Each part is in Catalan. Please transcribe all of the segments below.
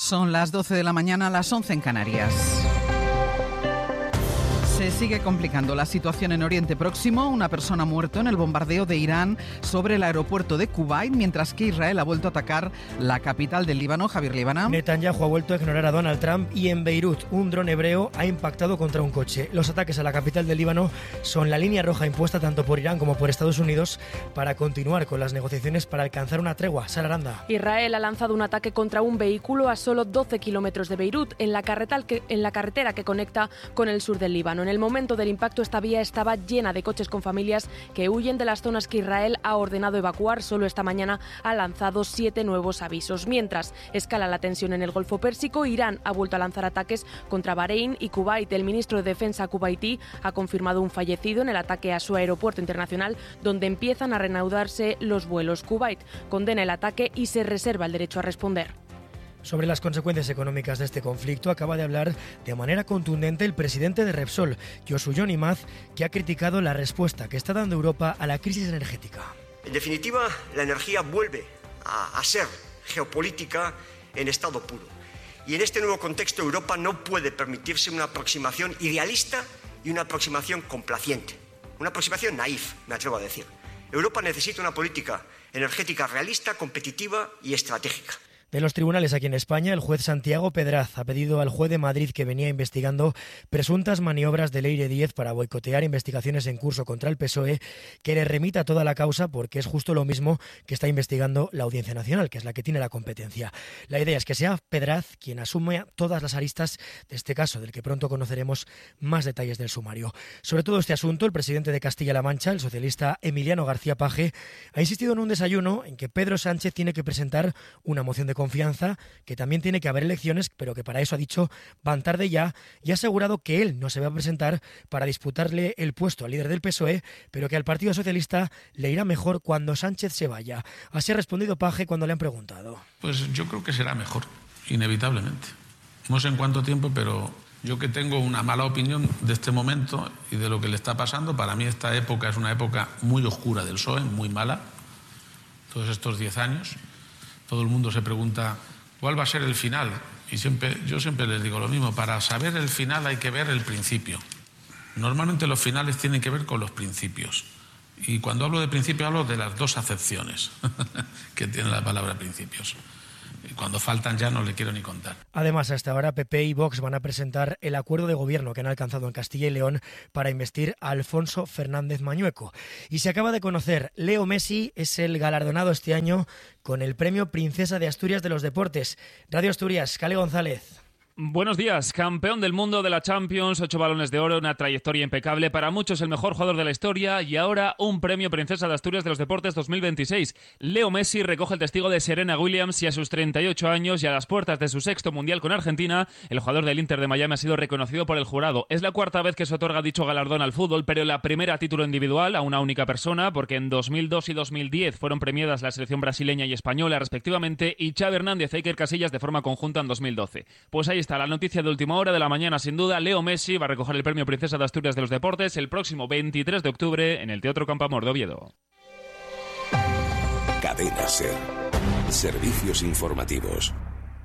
Son las 12 de la mañana, las 11 en Canarias. Se sigue complicando la situación en Oriente Próximo. Una persona ha muerto en el bombardeo de Irán sobre el aeropuerto de Kuwait, mientras que Israel ha vuelto a atacar la capital del Líbano. Javier Líbana. Netanyahu ha vuelto a ignorar a Donald Trump y en Beirut un dron hebreo ha impactado contra un coche. Los ataques a la capital del Líbano son la línea roja impuesta tanto por Irán como por Estados Unidos para continuar con las negociaciones para alcanzar una tregua. Sara Aranda. Israel ha lanzado un ataque contra un vehículo a solo 12 kilómetros de Beirut, en la carretera que conecta con el sur del Líbano. En el momento del impacto, esta vía estaba llena de coches con familias que huyen de las zonas que Israel ha ordenado evacuar. Solo esta mañana ha lanzado 7 nuevos avisos. Mientras escala la tensión en el Golfo Pérsico, Irán ha vuelto a lanzar ataques contra Bahrein y Kuwait. El ministro de Defensa kuwaití ha confirmado un fallecido en el ataque a su aeropuerto internacional, donde empiezan a reanudarse los vuelos. Kuwait condena el ataque y se reserva el derecho a responder. Sobre las consecuencias económicas de este conflicto acaba de hablar de manera contundente el presidente de Repsol, Josu Imaz, que ha criticado la respuesta que está dando Europa a la crisis energética. En definitiva, la energía vuelve a ser geopolítica en estado puro. Y en este nuevo contexto, Europa no puede permitirse una aproximación idealista y una aproximación complaciente. Una aproximación naif, me atrevo a decir. Europa necesita una política energética realista, competitiva y estratégica. De los tribunales aquí en España, el juez Santiago Pedraz ha pedido al juez de Madrid, que venía investigando presuntas maniobras de Leire Díez para boicotear investigaciones en curso contra el PSOE, que le remita toda la causa, porque es justo lo mismo que está investigando la Audiencia Nacional, que es la que tiene la competencia. La idea es que sea Pedraz quien asume todas las aristas de este caso, del que pronto conoceremos más detalles del sumario. Sobre todo este asunto, el presidente de Castilla-La Mancha, el socialista Emiliano García Paje, ha insistido en un desayuno en que Pedro Sánchez tiene que presentar una moción de confianza, que también tiene que haber elecciones, pero que para eso, ha dicho, van tarde ya, y ha asegurado que él no se va a presentar para disputarle el puesto al líder del PSOE, pero que al Partido Socialista le irá mejor cuando Sánchez se vaya. Así ha respondido Paje cuando le han preguntado. Pues yo creo que será mejor, inevitablemente. No sé en cuánto tiempo, pero yo, que tengo una mala opinión de este momento y de lo que le está pasando, para mí esta época es una época muy oscura del PSOE, muy mala, todos estos 10 años. Todo el mundo se pregunta cuál va a ser el final, y yo siempre les digo lo mismo: para saber el final hay que ver el principio. Normalmente los finales tienen que ver con los principios, y cuando hablo de principio hablo de las dos acepciones que tiene la palabra principios. Y cuando faltan ya no le quiero ni contar. Además, hasta ahora PP y Vox van a presentar el acuerdo de gobierno que han alcanzado en Castilla y León para investir a Alfonso Fernández Mañueco. Y se acaba de conocer, Leo Messi es el galardonado este año con el premio Princesa de Asturias de los Deportes. Radio Asturias, Cale González. Buenos días, campeón del mundo de la Champions, 8 balones de oro, una trayectoria impecable, para muchos el mejor jugador de la historia, y ahora un premio Princesa de Asturias de los Deportes 2026. Leo Messi recoge el testigo de Serena Williams y a sus 38 años y a las puertas de su sexto mundial con Argentina, el jugador del Inter de Miami ha sido reconocido por el jurado. Es la cuarta vez que se otorga dicho galardón al fútbol, pero la primera a título individual a una única persona, porque en 2002 y 2010 fueron premiadas la selección brasileña y española respectivamente, y Xavi Hernández e Iker Casillas de forma conjunta en 2012. Pues ahí está la noticia de última hora de la mañana, sin duda. Leo Messi va a recoger el premio Princesa de Asturias de los Deportes el próximo 23 de octubre en el Teatro Campoamor de Oviedo. Cadena SER. Servicios informativos.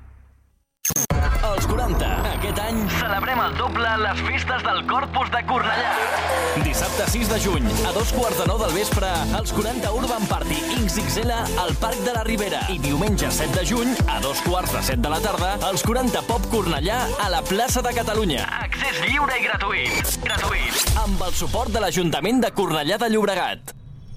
Als 40. Aquest any celebrem el doble a les festes del Corpus de Cornellà. Dissabte 6 de juny, a 2:45 del vespre, els 40 Urban Party XXL al Parc de la Ribera. I diumenge 7 de juny, a 2:45 de la tarda, els 40 Pop Cornellà a la plaça de Catalunya. Accés lliure i gratuït. Amb el suport de l'Ajuntament de Cornellà de Llobregat.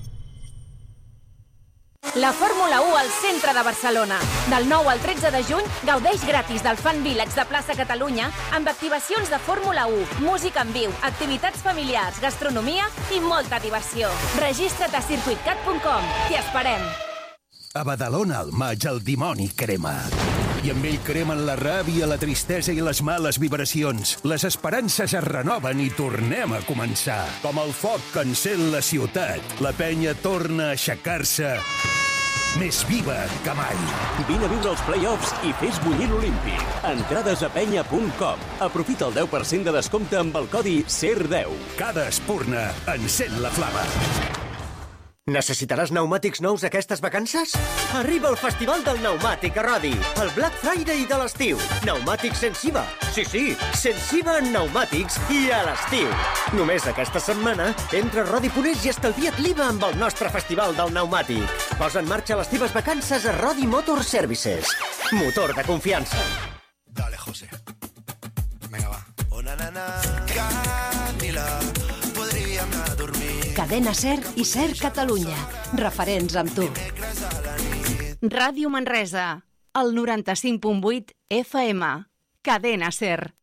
La Fórmula 1 al centre de Barcelona. Del 9 al 13 de juny, gaudeix gratis del Fan Village de Plaça Catalunya amb activacions de Fórmula 1, música en viu, activitats familiars, gastronomia i molta diversió. Registra't a circuitcat.com. T'hi esperem. A Badalona, al maig, el dimoni crema. I amb ell cremen la ràbia, la tristesa i les males vibracions. Les esperances es renoven i tornem a començar. Com el foc que encén la ciutat, la penya torna a aixecar-se més viva que mai. Vine a viure els play-offs i fes bullir l'Olímpic. Entrades a penya.com. Aprofita el 10% de descompte amb el codi SER10. Cada espurna encén la flama. Necessitaràs pneumàtics nous aquestes vacances? Arriba el Festival del Pneumàtic a Rodi, el Black Friday de l'estiu. Pneumàtics sense IVA. Sí, sense IVA en pneumàtics i a l'estiu. Només aquesta setmana, entra a Rodi.es i estalvia't l'IVA amb el nostre Festival del Pneumàtic. Posa en marxa les teves vacances a Rodi Motor Services. Motor de confiança. Dale, José. Venga, va. Una nana, Camila, podríem anar a dormir. Cadena SER i SER Catalunya. Referents amb tu. Ràdio Manresa, el 95.8 FM. Cadena SER.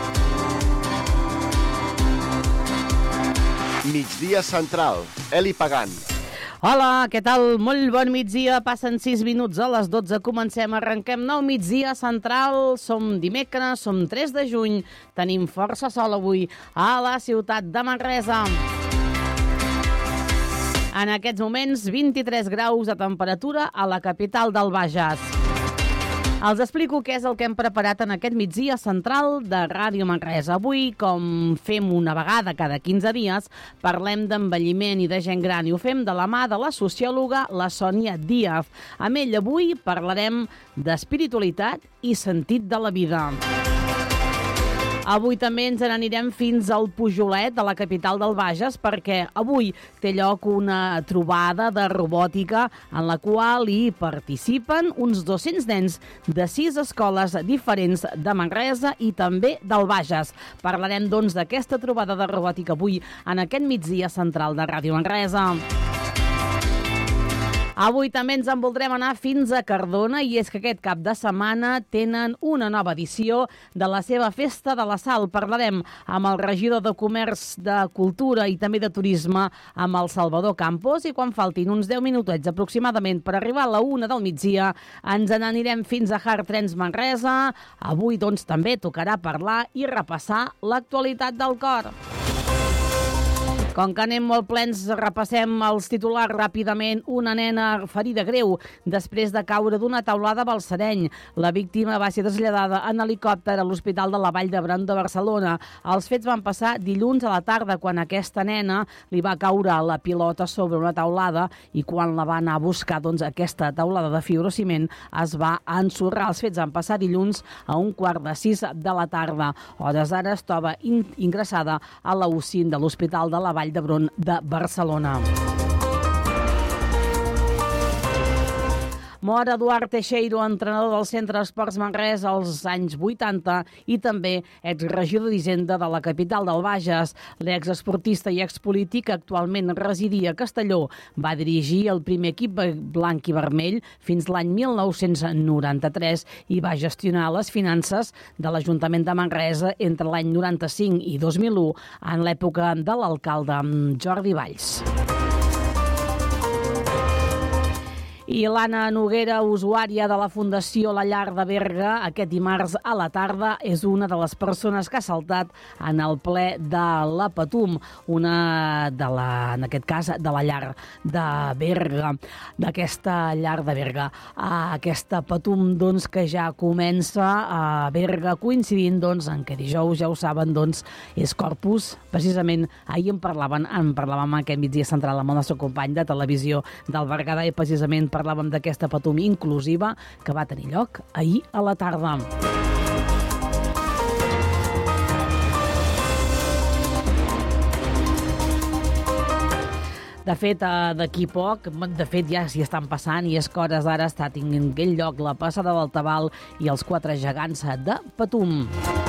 Migdia Central, Eli Pagant. Hola, què tal? Molt bon migdia. Passen 6 minuts a les 12. Comencem, arrenquem nou migdia central. Som dimecres, som 3 de juny. Tenim força sol avui a la ciutat de Manresa. En aquests moments, 23 graus de temperatura a la capital del Bages. Els explico què és el que hem preparat en aquest migdia central de Ràdio Manresa. Avui, com fem una vegada cada 15 dies, parlem d'envelliment i de gent gran i ho fem de la mà de la sociòloga la Sònia Díaz. Amb ell avui parlarem d'espiritualitat i sentit de la vida. Avui també ens n'anirem fins al Pujolet, de la capital del Bages, perquè avui té lloc una trobada de robòtica en la qual hi participen uns 200 nens de 6 escoles diferents de Manresa i també del Bages. Parlarem, doncs, d'aquesta trobada de robòtica avui en aquest migdia central de Ràdio Manresa. Avui també ens en voldrem anar fins a Cardona i és que aquest cap de setmana tenen una nova edició de la seva Festa de la Sal. Parlarem amb el regidor de Comerç, de Cultura i també de Turisme, amb el Salvador Campos, i quan faltin uns 10 minutets aproximadament per arribar a la 1 del migdia ens n'anirem fins a Hard Trends Manresa. Avui, doncs, també tocarà parlar i repassar l'actualitat del cor. Com que anem molt plens, repassem els titulars ràpidament. Una nena ferida greu després de caure d'una taulada a Balsareny. La víctima va ser traslladada en helicòpter a l'Hospital de la Vall d'Hebron de Barcelona. Els fets van passar dilluns a la tarda, quan aquesta nena li va caure la pilota sobre una taulada i quan la va anar a buscar, doncs, aquesta taulada de fibrociment es va ensorrar. Els fets van passar dilluns a 5:45 de la tarda. Hores d'ara es troba ingressada a la UCI de l'Hospital de la Vall d'Hebron de Barcelona. Mor Eduard Teixeiro, entrenador del Centre d'Esports Manresa als anys 80 i també exregidor d'Hisenda de la capital del Bages. L'exesportista i expolític actualment residia a Castelló. Va dirigir el primer equip blanc i vermell fins l'any 1993 i va gestionar les finances de l'Ajuntament de Manresa entre l'any 95 i 2001 en l'època de l'alcalde Jordi Valls. I l'Anna Noguera, usuària de la Fundació La Llar de Berga, aquest dimarts a la tarda és una de les persones que ha saltat en el ple de la Patum, en aquest cas de la Llar de Berga, d'aquesta Llar de Berga. Aquesta Patum, doncs, que ja comença a Berga, coincidint, doncs, en què dijous, ja ho saben, doncs, és Corpus. Precisament ahir en parlàvem aquest migdia central amb el nostre company de televisió del Berguedà i precisament parlàvem d'aquesta Patum inclusiva que va tenir lloc ahir a la tarda. De fet, d'aquí poc, ja s'hi estan passant i és que hores d'ara està tinguent lloc la passada del Tabal i els 4 gegants de Patum.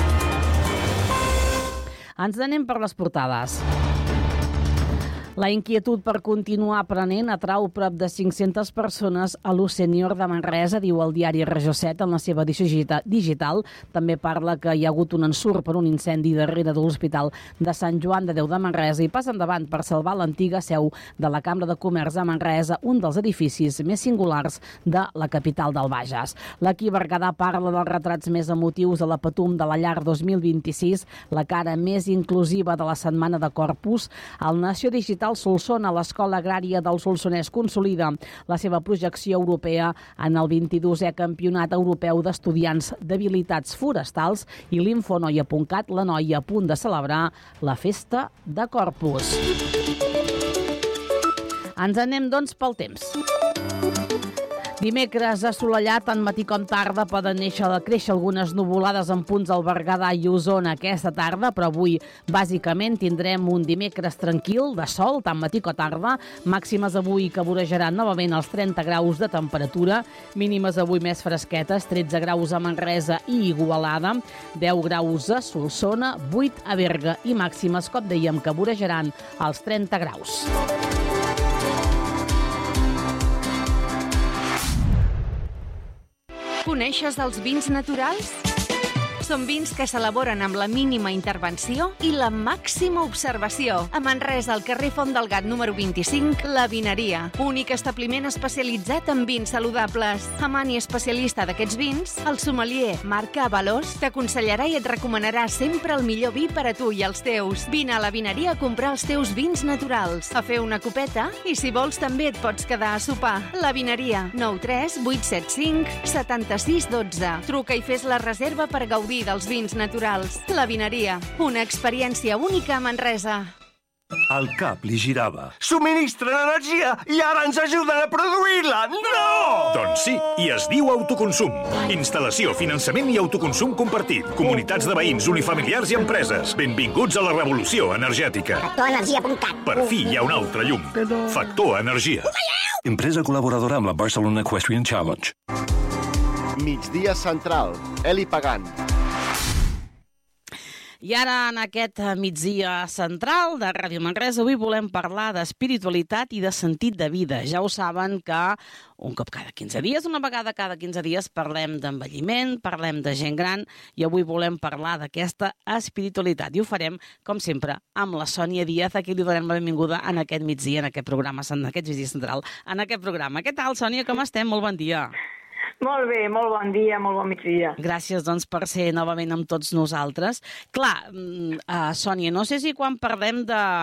Ens n'anem per les portades. La inquietud per continuar aprenent atrau prop de 500 persones a l'Ús Sènior de Manresa, diu el diari Regió 7 en la seva edició digital. També parla que hi ha hagut un ensurt per un incendi darrere de l'Hospital de Sant Joan de Déu de Manresa i pas endavant per salvar l'antiga seu de la Cambra de Comerç de Manresa, un dels edificis més singulars de la capital del Bages. L'Equip Berguedà parla dels retrats més emotius de la Patum de la Llar 2026, la cara més inclusiva de la Setmana de Corpus. El Nació Digital Solsona, l'Escola Agrària del Solsonès, consolida la seva projecció europea en el 22è Campionat Europeu d'Estudiants d'Habilitats Forestals i l'Infonoia.cat, la noia a punt de celebrar la Festa de Corpus. Ens anem, doncs, pel temps. Dimecres assolellat, tant matí com tarda, poden créixer algunes nuvolades en punts al Berguedà i Osona aquesta tarda, però avui bàsicament tindrem un dimecres tranquil, de sol, tant matí com tarda, màximes avui que vorejaran novament els 30 graus de temperatura, mínimes avui més fresquetes, 13 graus a Manresa i Igualada, 10 graus a Solsona, 8 a Berga i màximes, com dèiem, que vorejaran els 30 graus. Coneixes els vins naturals? Són vins que s'elaboren amb la mínima intervenció i la màxima observació. A Manresa, al carrer Font del Gat número 25, La Vineria. Únic establiment especialitzat en vins saludables. Amant i especialista d'aquests vins, el sommelier Marc Avalos t'aconsellarà i et recomanarà sempre el millor vi per a tu i els teus. Vine a La Vineria a comprar els teus vins naturals, a fer una copeta i, si vols, també et pots quedar a sopar. La Vineria, 93 875 76 12. Truca i fes la reserva per gaudir dels vins naturals. La Vineria, una experiència única a Manresa. El cap li girava. Subministren energia i ara ens ajuden a produir-la! No! Doncs sí, i es diu autoconsum. Instal·lació, finançament i autoconsum compartit. Comunitats de veïns, unifamiliars i empreses. Benvinguts a la revolució energètica. Factorenergia.cat. Per fi hi ha un altre llum. Factor Energia. Empresa col·laboradora amb la Barcelona Equestrian Challenge. Migdia Central, Eli Pagant. I ara, en aquest migdia central de Ràdio Manresa, avui volem parlar d'espiritualitat i de sentit de vida. Ja ho saben que un cop cada 15 dies, una vegada cada 15 dies, parlem d'envelliment, parlem de gent gran, i avui volem parlar d'aquesta espiritualitat. I ho farem, com sempre, amb la Sònia Díaz, a qui li donem la benvinguda en aquest migdia, en aquest programa, en aquest migdia central, en aquest programa. Què tal, Sònia? Com estem? Molt bon dia. Molt bé, molt bon dia, molt bon migdia. Gràcies, doncs, per ser novament amb tots nosaltres. Clar, Sònia, no sé si quan parlem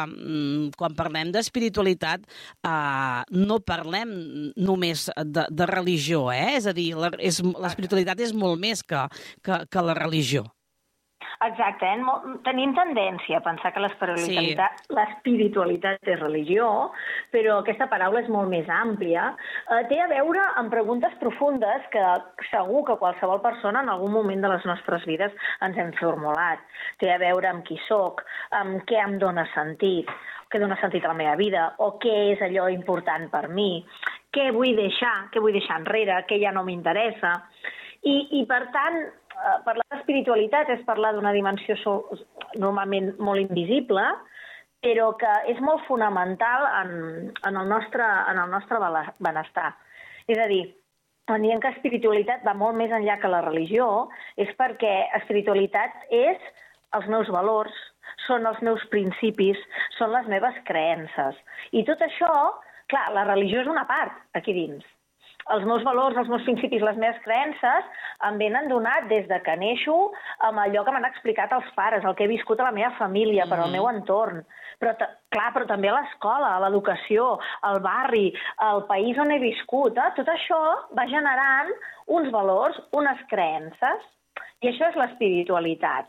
d'espiritualitat no parlem només de religió, És a dir, l'espiritualitat és molt més que la religió. Exacte, tenim tendència a pensar que l'espiritualitat és religió, però aquesta paraula és molt més àmplia. Té a veure amb preguntes profundes que segur que qualsevol persona en algun moment de les nostres vides ens hem formulat. Té a veure amb qui sóc, amb què em dóna sentit, què dóna sentit a la meva vida, o què és allò important per mi, què vull deixar enrere, què ja no m'interessa. I per tant, parlar d'espiritualitat és parlar d'una dimensió normalment molt invisible, però que és molt fonamental en el nostre benestar. És a dir, quan diem que espiritualitat va molt més enllà que la religió, és perquè espiritualitat és els meus valors, són els meus principis, són les meves creences. I tot això, clar, la religió és una part aquí dins. Els meus valors, els meus principis, les meves creences em venen donat des de que neixo amb allò que m'han explicat els pares, el que he viscut a la meva família, per al meu entorn. Però també a l'escola, a l'educació, al barri, al país on he viscut. Tot això va generant uns valors, unes creences, i això és l'espiritualitat.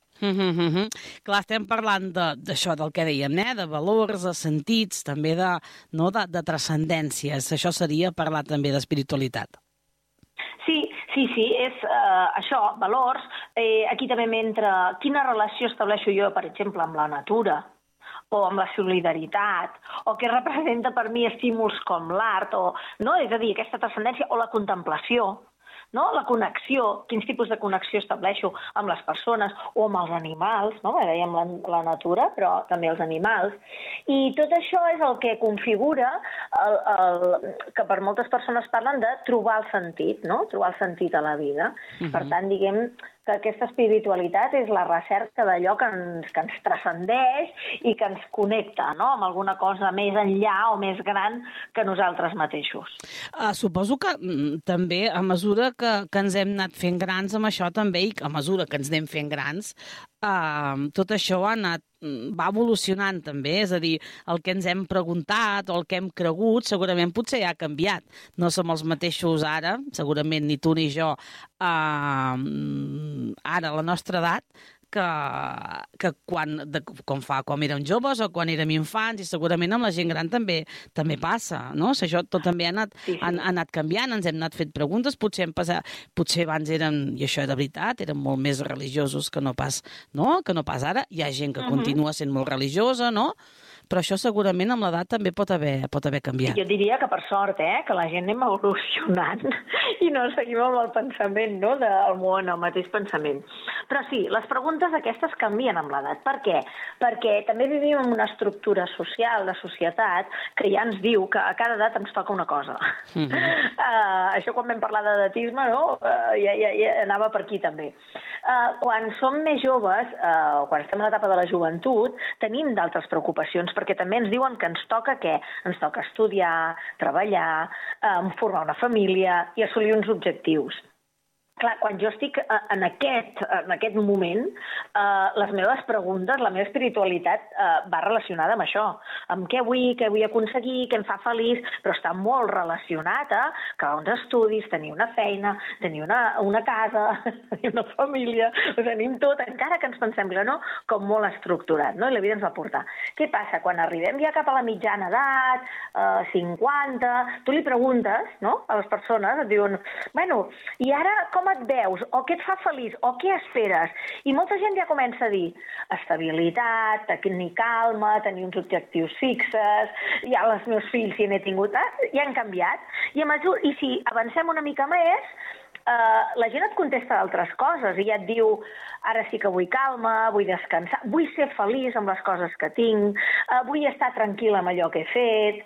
Clar, estem parlant d'això, del que dèiem, de valors, de sentits, també de transcendències. Això seria parlar també d'espiritualitat. Sí, és això, valors. Aquí també m'entra quina relació estableixo jo, per exemple, amb la natura, o amb la solidaritat, o què representa per mi estímuls com l'art, és a dir, aquesta transcendència, o la contemplació. La connexió, quins tipus de connexió estableixo amb les persones o amb els animals, dèiem la natura, però també els animals. I tot això és el que configura que per moltes persones parlen de trobar el sentit, trobar el sentit a la vida. Per tant, diguem que aquesta espiritualitat és la recerca d'allò que ens transcendeix i que ens connecta amb alguna cosa més enllà o més gran que nosaltres mateixos. Suposo que també, a mesura que ens hem anat fent grans amb això també, i a mesura que ens anem fent grans, tot això va evolucionant també, és a dir, el que ens hem preguntat o el que hem cregut segurament potser ja ha canviat. No som els mateixos ara, segurament ni tu ni jo, ara a la nostra edat, que com érem joves o quan érem infants, i segurament amb la gent gran també passa, no? Això tot també ha anat canviant, ens hem anat fent preguntes, potser abans érem, i això de veritat, érem molt més religiosos que no pas ara. Hi ha gent que continua sent molt religiosa, no? Però això segurament amb l'edat també pot haver canviat. Jo diria que per sort, que la gent anem evolucionant i no seguim amb el pensament, no?, del món, el mateix pensament. Però sí, les preguntes aquestes canvien amb l'edat. Per què? Perquè també vivim en una estructura social, de societat, que ja ens diu que a cada edat ens toca una cosa. Això quan vam parlar d'edatisme, no?, ja anava per aquí també. Quan som més joves, quan estem a l'etapa de la joventut, tenim d'altres preocupacions, perquè també ens diuen que ens toca què? Ens toca estudiar, treballar, formar una família i assolir uns objectius. Clar, quan jo estic en aquest moment, les meves preguntes, la meva espiritualitat va relacionada amb això, amb què vull aconseguir, què em fa feliç, però està molt relacionat a acabar uns estudis, tenir una feina, tenir una casa, tenir una família, ho tenim tot, encara que ens pensem que no, com molt estructurat, no? I la vida ens va portar. Què passa? Quan arribem ja cap a la mitjana edat, 50, tu li preguntes, no?, a les persones, et diuen, bueno, i ara com et veus, o què et fa feliç, o què esperes? I molta gent ja comença a dir estabilitat, tenir calma, tenir uns objectius fixes, ja els meus fills si n'he tingut, ja han canviat. I si avancem una mica més, la gent et contesta d'altres coses i ja et diu, ara sí que vull calma, vull descansar, vull ser feliç amb les coses que tinc, vull estar tranquil·la amb allò que he fet,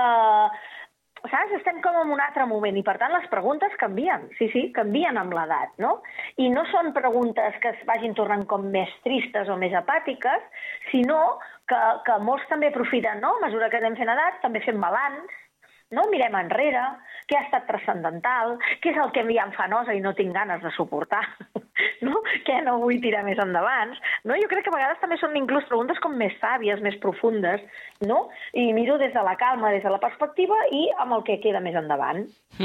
saps? Estem com en un altre moment i, per tant, les preguntes canvien. Sí, canvien amb l'edat, no? I no són preguntes que es vagin tornant com més tristes o més apàtiques, sinó que molts també aprofiten, no? A mesura que anem fent edat, també fem balanç, no? Mirem enrere, què ha estat transcendental, què és el que ja em fa nosa i no tinc ganes de suportar, no? Què no vull tirar més endavant, no? Jo crec que a vegades també són inclús preguntes com més sàvies, més profundes, no? I miro des de la calma, des de la perspectiva i amb el que queda més endavant.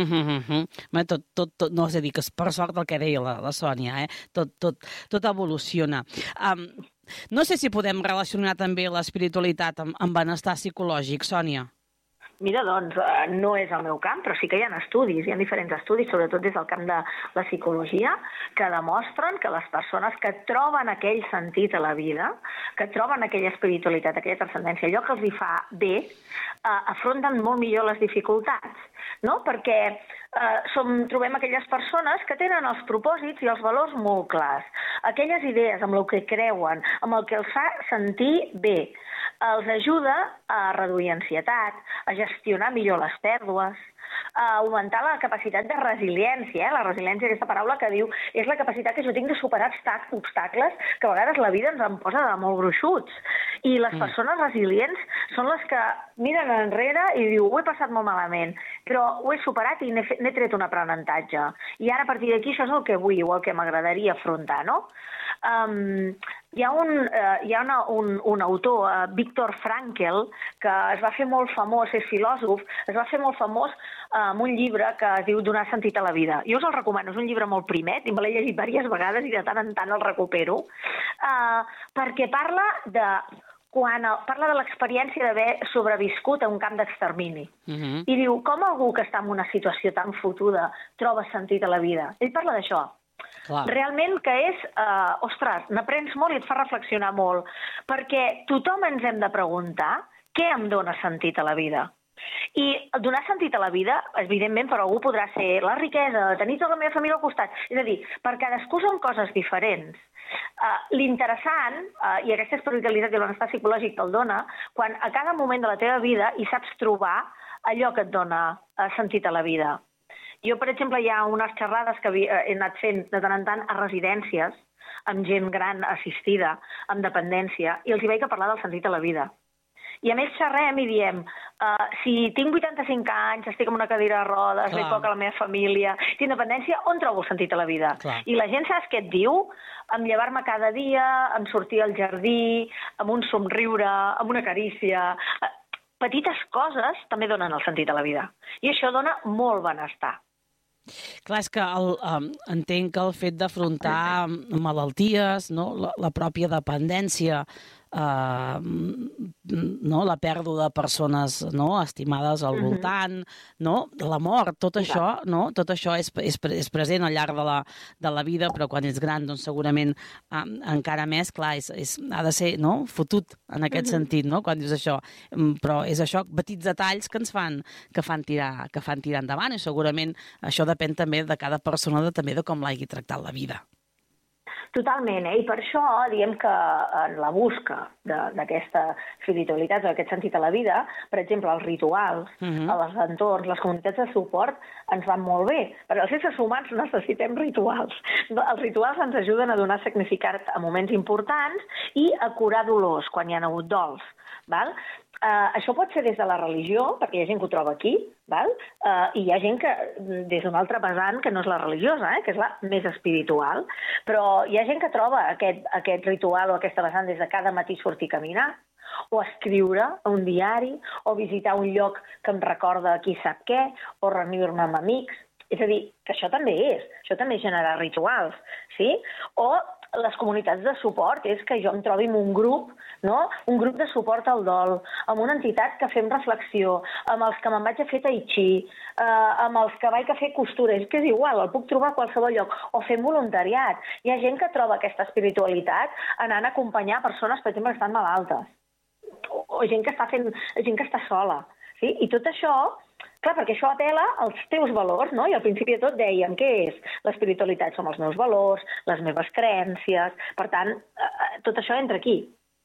Tot, no, és a dir, que és per sort el que deia la Sònia, tot evoluciona. No sé si podem relacionar també l'espiritualitat amb benestar psicològic, Sònia. Mira, doncs, no és el meu camp, però sí que hi ha estudis, hi ha diferents estudis, sobretot des del camp de la psicologia, que demostren que les persones que troben aquell sentit a la vida, que troben aquella espiritualitat, aquella transcendència, allò que els hi fa bé, afronten molt millor les dificultats, no? Perquè trobem aquelles persones que tenen els propòsits i els valors molt clars, aquelles idees amb el que creuen, amb el que els fa sentir bé, els ajuda a reduir ansietat, a gestionar millor les pèrdues, a augmentar la capacitat de resiliència. La resiliència, aquesta paraula que diu, és la capacitat que jo tinc de superar obstacles que a vegades la vida ens en posa de molt gruixuts. I les persones resilients són les que miren enrere i diu, ho he passat molt malament, però ho he superat i n'he tret un aprenentatge. I ara a partir d'aquí això és el que vull o el que m'agradaria afrontar, no? Hi ha un autor, Viktor Frankl, que es va fer molt famós, és filòsof, es va fer molt famós amb un llibre que es diu Donar sentit a la vida. Jo us el recomano, és un llibre molt primet i me l'he llegit diverses vegades i de tant en tant el recupero, perquè parla de l'experiència d'haver sobreviscut a un camp d'extermini. I diu, com algú que està en una situació tan fotuda troba sentit a la vida? Ell parla d'això. Realment que és, n'aprens molt i et fa reflexionar molt, perquè tothom ens hem de preguntar què em dona sentit a la vida. I donar sentit a la vida, evidentment, per algú podrà ser la riquesa, tenir tota la meva família al costat. És a dir, per cadascú són coses diferents. L'interessant, i aquesta espiritualitat i el benestar psicològic te'l dona, quan a cada moment de la teva vida hi saps trobar allò que et dona sentit a la vida. Jo, per exemple, hi ha unes xerrades que he anat fent de tant en tant a residències, amb gent gran assistida, amb dependència, i els hi vaig parlar del sentit a la vida. I a més xerrem i diem, si tinc 85 anys, estic en una cadira de rodes, li poc a la meva família, tinc dependència, on trobo el sentit a la vida? I la gent saps què et diu? Em llevar-me cada dia, em sortir al jardí, amb un somriure, amb una carícia. Petites coses també donen el sentit a la vida. I això dona molt benestar. Clar, és que entenc que el fet d'afrontar malalties, no? La pròpia dependència, no? La pèrdua de persones, no? Estimades al voltant, no? La mort, tot això, no? Tot això és present al llarg de la vida, però quan ets gran, doncs segurament encara més, clar, ha de ser, no? Fotut en aquest sentit, no? Quan dius això. Però és això, petits detalls que fan tirar endavant, i segurament això depèn també de cada persona, també de com l'hagi tractat la vida. Totalment, i per això diem que en la busca d'aquesta espiritualitat o d'aquest sentit a la vida, per exemple, els rituals, els entorns, les comunitats de suport ens van molt bé. Perquè els éssers humans necessitem rituals. Els rituals ens ajuden a donar significat a moments importants i a curar dolors quan hi ha hagut dols. Val? Això pot ser des de la religió, perquè hi ha gent que ho troba aquí, val? I hi ha gent que des d'una altra vessant que no és la religiosa, que és la més espiritual, però hi ha gent que troba aquest ritual o aquesta vessant des de cada matí sortir a caminar, o escriure un diari, o visitar un lloc que em recorda qui sap què, o reunir-me amb amics. És a dir, que això també és generar rituals, sí? O les comunitats de suport, és que jo em trobi en un grup, no? Un grup de suport al dol, amb una entitat que fem reflexió, amb els que me'n vaig a fer tai chi, amb els que vaig a fer costura, és que és igual, el puc trobar a qualsevol lloc, o fem voluntariat. Hi ha gent que troba aquesta espiritualitat anant a acompanyar persones, per exemple, que estan malaltes, o gent que està sola, sí? I tot això, clar, perquè això apela als teus valors, no? I al principi de tot dèiem, què és? L'espiritualitat són els meus valors, les meves creences, per tant, tot això entra aquí.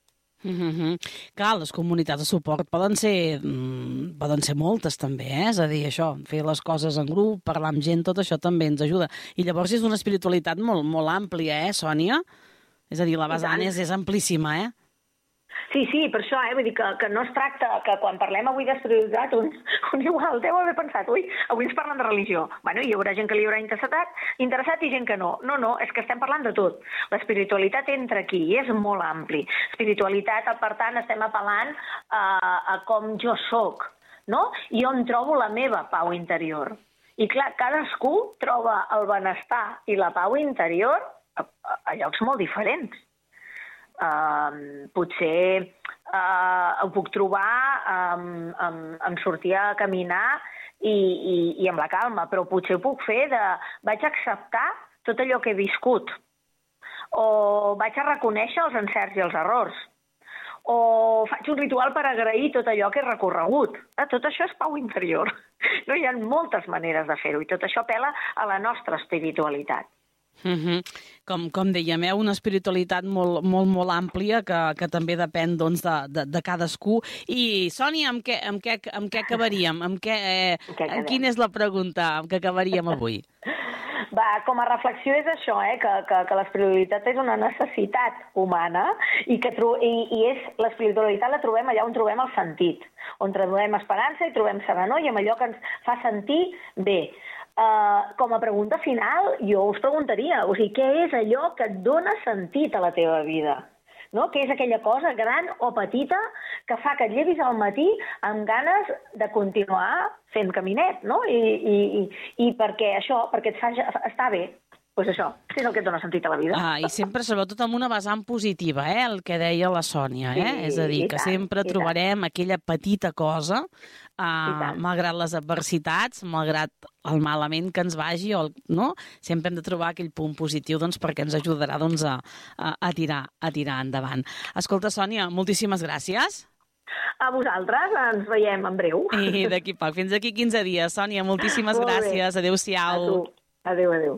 Clar, les comunitats de suport poden ser moltes també, és a dir, això, fer les coses en grup, parlar amb gent, tot això també ens ajuda. I llavors és una espiritualitat molt, molt àmplia, Sònia? És a dir, la vessant és amplíssima, Sí, per això, vull dir que no es tracta que quan parlem avui d'espiritualitat un igual deu haver pensat, avui ens parlen de religió. Bueno, hi haurà gent que li haurà interessat i gent que no. No, és que estem parlant de tot. L'espiritualitat entra aquí i és molt ampli. Espiritualitat, per tant, estem apel·lant a com jo soc, no? I on trobo la meva pau interior. I clar, cadascú troba el benestar i la pau interior a llocs molt diferents. Potser ho puc trobar en sortir a caminar i amb la calma, però potser ho puc fer vaig acceptar tot allò que he viscut, o vaig a reconèixer els encerts i els errors, o faig un ritual per agrair tot allò que he recorregut. Tot això és pau interior. No hi ha moltes maneres de fer-ho, i tot això apela a la nostra espiritualitat. Com dèiem, una espiritualitat molt, molt, molt àmplia que també depèn de cadascú. I, Sònia, amb què acabaríem? Quina és la pregunta amb què acabaríem avui? Com a reflexió és això, que l'espiritualitat és una necessitat humana i l'espiritualitat la trobem allà on trobem el sentit, on trobem esperança i trobem serenor i amb allò que ens fa sentir bé. Com a pregunta final, jo us preguntaria, què és allò que et dona sentit a la teva vida? No? Què és aquella cosa gran o petita que fa que et llevis al matí amb ganes de continuar fent caminet, no? I perquè et fa estar bé. Doncs això, és el que et dona sentit a la vida. I sempre, sobretot, amb una vessant positiva, el que deia la Sònia. És a dir, que sempre trobarem aquella petita cosa, malgrat les adversitats, malgrat el malament que ens vagi, no? Sempre hem de trobar aquell punt positiu perquè ens ajudarà a tirar endavant. Escolta, Sònia, moltíssimes gràcies. A vosaltres, ens veiem en breu. I d'aquí poc, fins d'aquí 15 dies. Sònia, moltíssimes gràcies. Adéu-siau. Adéu.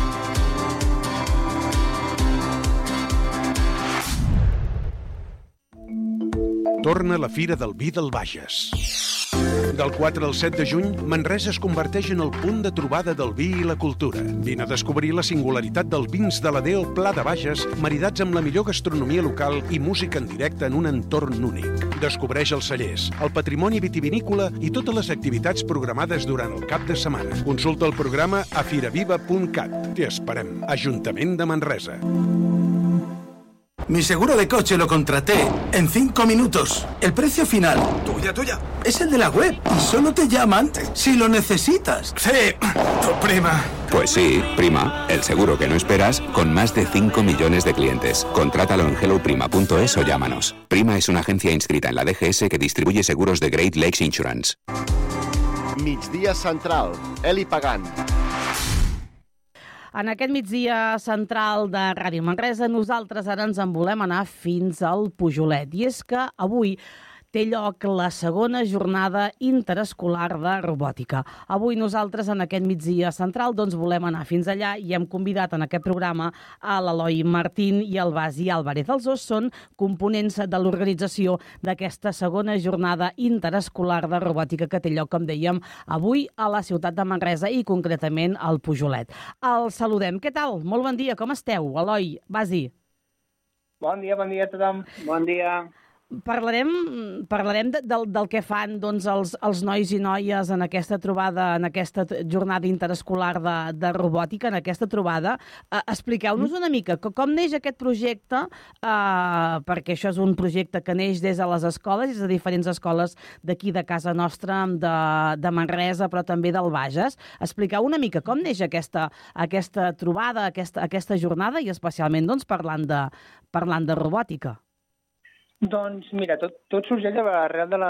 Torna la Fira del Vi del Bages. Del 4 al 7 de juny, Manresa es converteix en el punt de trobada del vi i la cultura. Vine a descobrir la singularitat dels vins de la Deo Pla de Bages, maridats amb la millor gastronomia local i música en directe en un entorn únic. Descobreix els cellers, el patrimoni vitivinícola i totes les activitats programades durant el cap de setmana. Consulta el programa a firaviva.cat. T'hi esperem. Ajuntament de Manresa. Mi seguro de coche lo contraté en 5 minutos. El precio final... Tuya. Es el de la web y solo te llaman si lo necesitas. Sí, tu prima. Pues sí, Prima, el seguro que no esperas con más de 5 millones de clientes. Contrátalo en helloprima.es o llámanos. Prima es una agencia inscrita en la DGS que distribuye seguros de Great Lakes Insurance. Migdia Central, Eli Pagant. En aquest migdia central de Ràdio Manresa, nosaltres ara ens en volem anar fins al Pujolet. I és que avui té lloc la segona jornada interescolar de robòtica. Avui nosaltres en aquest migdia central volem anar fins allà i hem convidat en aquest programa a l'Eloi Martín i el Basi Álvarez. Els dos són components de l'organització d'aquesta segona jornada interescolar de robòtica que té lloc, com dèiem, avui a la ciutat de Manresa i concretament al Pujolet. El saludem. Què tal? Molt bon dia. Com esteu? Eloi, Basi. Bon dia a tothom. Bon dia. Parlarem del que fan els nois i noies en aquesta trobada, en aquesta jornada interescolar de robòtica, en aquesta trobada. Expliqueu-nos una mica com neix aquest projecte, perquè això és un projecte que neix des de les escoles, des de diferents escoles d'aquí de casa nostra, de Manresa, però també del Bages. Expliqueu una mica com neix aquesta trobada, aquesta jornada, i especialment parlant de robòtica. Doncs mira, tot sorgeix arrel de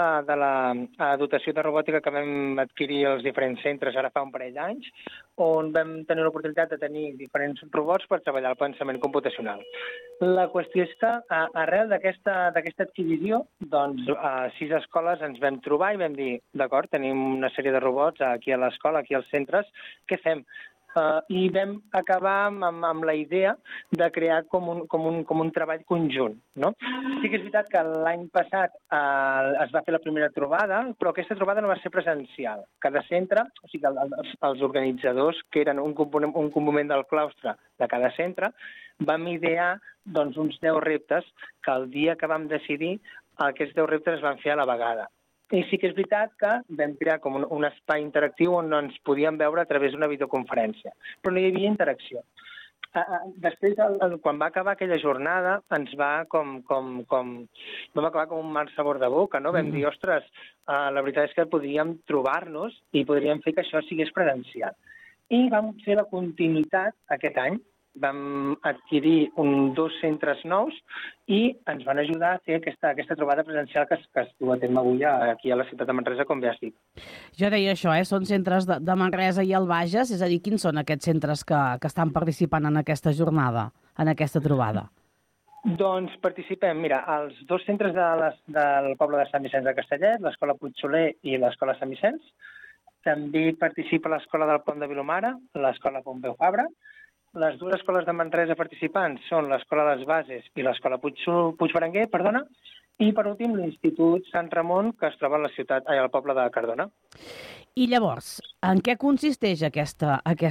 la dotació de robòtica que vam adquirir als diferents centres ara fa un parell d'anys, on vam tenir l'oportunitat de tenir diferents robots per treballar el pensament computacional. La qüestió és que arrel d'aquesta adquisició, doncs a 6 escoles ens vam trobar i vam dir, d'acord, tenim una sèrie de robots aquí a l'escola, aquí als centres, què fem? I vam acabar amb la idea de crear com un treball conjunt, no? Sí que és veritat que l'any passat es va fer la primera trobada, però aquesta trobada no va ser presencial. Cada centre, o sigui, els organitzadors, que eren un component del claustre de cada centre, vam idear uns 10 reptes que el dia que vam decidir, aquests 10 reptes es van fer a la vegada. I sí que és veritat que vam crear com un espai interactiu on ens podíem veure a través d'una videoconferència, però no hi havia interacció. Després, quan va acabar aquella jornada, ens va vam acabar com un mal sabor de boca, no? Vam dir, ostres, la veritat és que podríem trobar-nos i podríem fer que això sigués presencial. I vam fer la continuïtat aquest any. Vam adquirir 2 centres nous i ens van ajudar a fer aquesta trobada presencial que es du a terme avui aquí a la ciutat de Manresa, com bé has dit. Jo deia això, són centres de Manresa i el Bages, és a dir, quins són aquests centres que estan participant en aquesta jornada, en aquesta trobada? Doncs participem, mira, els 2 centres del poble de Sant Vicenç de Castellet, l'Escola Puigsoler i l'Escola Sant Vicenç. També participa l'Escola del Pont de Vilomara, l'Escola Pompeu Fabra. Les 2 escoles de Manresa participants són l'Escola Les Bases i l'Escola Puigberenguer, i per últim l'Institut Sant Ramon, que es troba al poble de Cardona. I llavors, en què consisteix aquesta